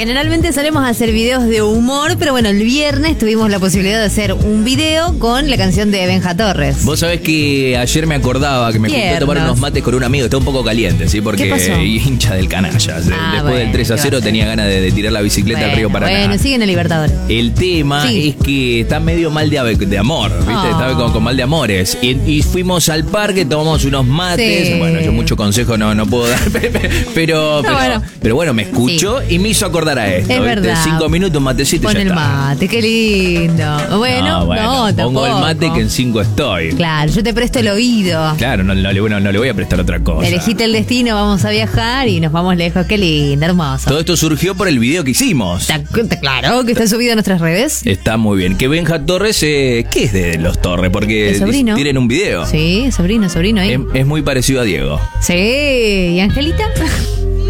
Generalmente solemos hacer videos de humor, pero bueno, el viernes tuvimos la posibilidad de hacer un video con la canción de Benja Torres. Vos sabés que ayer me acordaba que me junté a tomar unos mates con un amigo. Está un poco caliente, ¿sí? Porque hincha del canalla. Después del 3-0 tenía ganas de tirar la bicicleta al río Paraná. Bueno, siguen el Libertadores. El tema es que está medio mal de amor, ¿viste? Estaba con mal de amores. Y fuimos al parque, tomamos unos mates. Sí. Bueno, yo mucho consejo no puedo dar, pero bueno, me escuchó y me hizo acordar a esto. Es verdad. 5 minutos, un matecito y ya está. Pon el mate, qué lindo. Bueno, pongo el mate que en 5 estoy. Claro, yo te presto el oído. Claro, no le voy a prestar otra cosa. Elegiste el destino, vamos a viajar y nos vamos lejos. Qué lindo, hermoso. Todo esto surgió por el video que hicimos. Claro, que está subido a nuestras redes. Está muy bien. Que Benja Torres, ¿qué es de los Torres? Porque tienen un video. Sí, sobrino ahí. Es muy parecido a Diego. Sí, ¿y Angelita?